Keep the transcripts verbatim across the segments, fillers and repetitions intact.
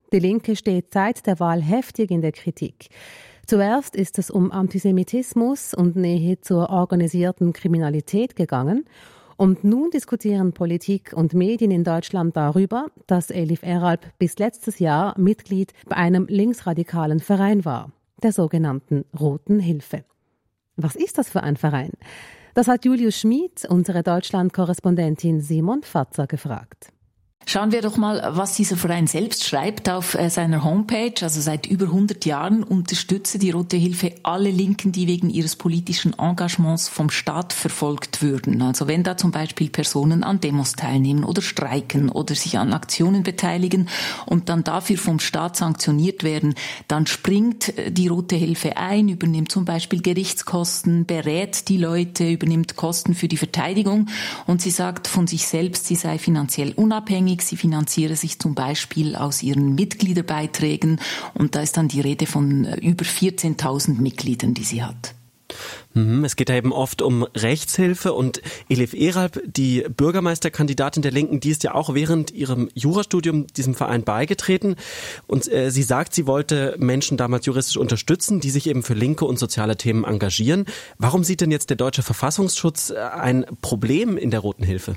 Die Linke steht seit der Wahl heftig in der Kritik. Zuerst ist es um Antisemitismus und Nähe zur organisierten Kriminalität gegangen. Und nun diskutieren Politik und Medien in Deutschland darüber, dass Elif Eralp bis letztes Jahr Mitglied bei einem linksradikalen Verein war, der sogenannten Roten Hilfe. Was ist das für ein Verein? Das hat Julius Schmid, unsere Deutschland-Korrespondentin Simon Fatzer, gefragt. Schauen wir doch mal, was dieser Verein selbst schreibt auf seiner Homepage. Also seit über hundert Jahren unterstütze die Rote Hilfe alle Linken, die wegen ihres politischen Engagements vom Staat verfolgt würden. Also wenn da zum Beispiel Personen an Demos teilnehmen oder streiken oder sich an Aktionen beteiligen und dann dafür vom Staat sanktioniert werden, dann springt die Rote Hilfe ein, übernimmt zum Beispiel Gerichtskosten, berät die Leute, übernimmt Kosten für die Verteidigung und sie sagt von sich selbst, sie sei finanziell unabhängig. Sie finanziere sich zum Beispiel aus ihren Mitgliederbeiträgen und da ist dann die Rede von über vierzehntausend Mitgliedern, die sie hat. Es geht ja eben oft um Rechtshilfe und Elif Eralp, die Bürgermeisterkandidatin der Linken, die ist ja auch während ihrem Jurastudium diesem Verein beigetreten und äh, sie sagt, sie wollte Menschen damals juristisch unterstützen, die sich eben für linke und soziale Themen engagieren. Warum sieht denn jetzt der deutsche Verfassungsschutz ein Problem in der Roten Hilfe?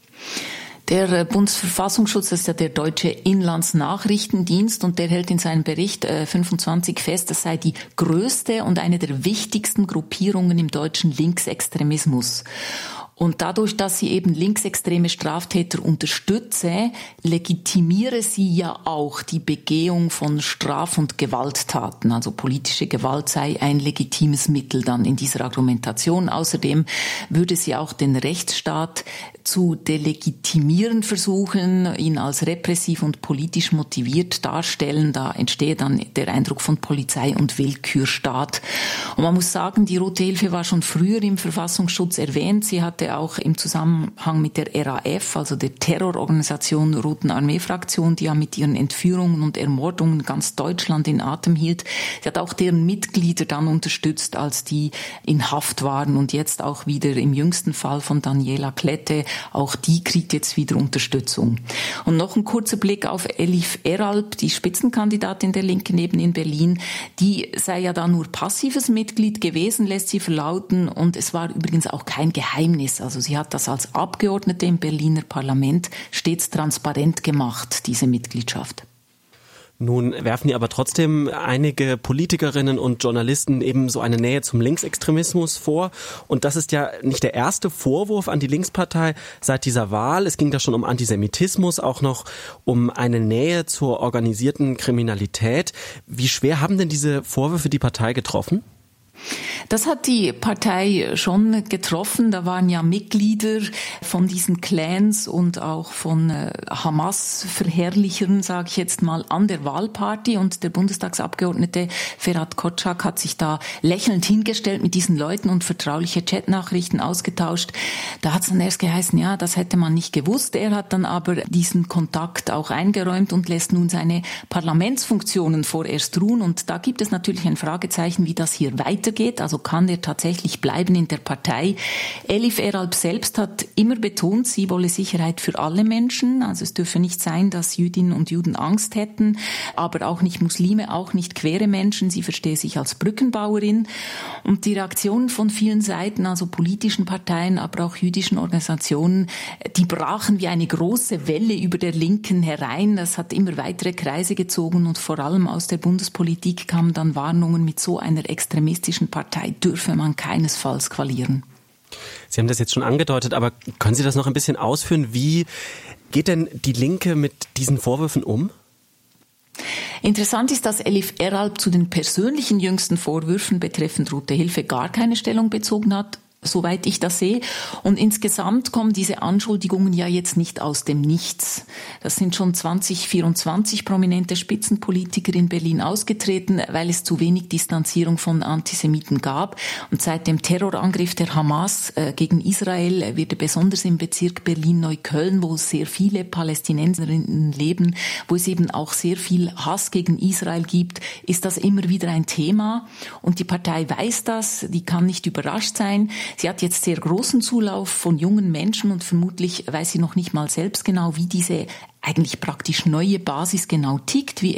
Der Bundesverfassungsschutz, das ist ja der deutsche Inlandsnachrichtendienst und der hält in seinem Bericht äh, fünfundzwanzig fest, das sei die größte und eine der wichtigsten Gruppierungen im deutschen Linksextremismus. Und dadurch, dass sie eben linksextreme Straftäter unterstütze, legitimiere sie ja auch die Begehung von Straf- und Gewalttaten. Also politische Gewalt sei ein legitimes Mittel dann in dieser Argumentation. Außerdem würde sie auch den Rechtsstaat zu delegitimieren versuchen, ihn als repressiv und politisch motiviert darstellen. Da entstehe dann der Eindruck von Polizei und Willkürstaat. Und man muss sagen, die Rote Hilfe war schon früher im Verfassungsschutz erwähnt. Sie hatte auch im Zusammenhang mit der R A F, also der Terrororganisation Roten Armee-Fraktion, die ja mit ihren Entführungen und Ermordungen ganz Deutschland in Atem hielt. Sie hat auch deren Mitglieder dann unterstützt, als die in Haft waren und jetzt auch wieder im jüngsten Fall von Daniela Klette. Auch die kriegt jetzt wieder Unterstützung. Und noch ein kurzer Blick auf Elif Eralp, die Spitzenkandidatin der Linken eben in Berlin. Die sei ja da nur passives Mitglied gewesen, lässt sie verlauten. Und es war übrigens auch kein Geheimnis. Also sie hat das als Abgeordnete im Berliner Parlament stets transparent gemacht, diese Mitgliedschaft. Nun werfen die aber trotzdem einige Politikerinnen und Journalisten eben so eine Nähe zum Linksextremismus vor. Und das ist ja nicht der erste Vorwurf an die Linkspartei seit dieser Wahl. Es ging da schon um Antisemitismus, auch noch um eine Nähe zur organisierten Kriminalität. Wie schwer haben denn diese Vorwürfe die Partei getroffen? Das hat die Partei schon getroffen. Da waren ja Mitglieder von diesen Clans und auch von Hamas-Verherrlichern, sage ich jetzt mal, an der Wahlparty. Und der Bundestagsabgeordnete Ferhat Kotschak hat sich da lächelnd hingestellt mit diesen Leuten und vertrauliche Chatnachrichten ausgetauscht. Da hat es dann erst geheißen, ja, das hätte man nicht gewusst. Er hat dann aber diesen Kontakt auch eingeräumt und lässt nun seine Parlamentsfunktionen vorerst ruhen. Und da gibt es natürlich ein Fragezeichen, wie das hier weitergeht. Also kann er tatsächlich bleiben in der Partei? Elif Eralp selbst hat immer betont, sie wolle Sicherheit für alle Menschen. Also es dürfe nicht sein, dass Jüdinnen und Juden Angst hätten, aber auch nicht Muslime, auch nicht queere Menschen. Sie verstehe sich als Brückenbauerin. Und die Reaktionen von vielen Seiten, also politischen Parteien, aber auch jüdischen Organisationen, die brachen wie eine große Welle über der Linken herein. Das hat immer weitere Kreise gezogen und vor allem aus der Bundespolitik kamen dann Warnungen, mit so einer extremistischen Partei dürfe man keinesfalls koalieren. Sie haben das jetzt schon angedeutet, aber können Sie das noch ein bisschen ausführen? Wie geht denn die Linke mit diesen Vorwürfen um? Interessant ist, dass Elif Eralp zu den persönlichen jüngsten Vorwürfen betreffend Rote Hilfe gar keine Stellung bezogen hat, soweit ich das sehe. Und insgesamt kommen diese Anschuldigungen ja jetzt nicht aus dem Nichts. Das sind schon zwanzig vierundzwanzig prominente Spitzenpolitiker in Berlin ausgetreten, weil es zu wenig Distanzierung von Antisemiten gab. Und seit dem Terrorangriff der Hamas äh, gegen Israel wird besonders im Bezirk Berlin-Neukölln, wo sehr viele Palästinenserinnen leben, wo es eben auch sehr viel Hass gegen Israel gibt, ist das immer wieder ein Thema. Und die Partei weiß das, die kann nicht überrascht sein. Sie hat jetzt sehr großen Zulauf von jungen Menschen und vermutlich weiß sie noch nicht mal selbst genau, wie diese eigentlich praktisch neue Basis genau tickt, wie